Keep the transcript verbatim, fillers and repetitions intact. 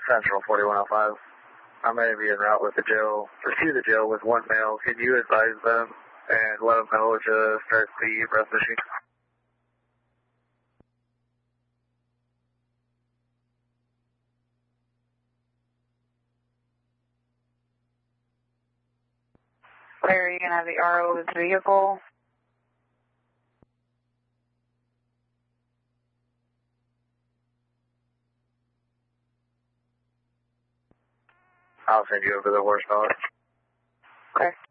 Central forty-one oh five. I may be en route with the jail, or to the jail with one male. Can you advise them and let them know to start the breath machine? Where are you going to have the R O's vehicle? I'll send you over the horsepower. Okay.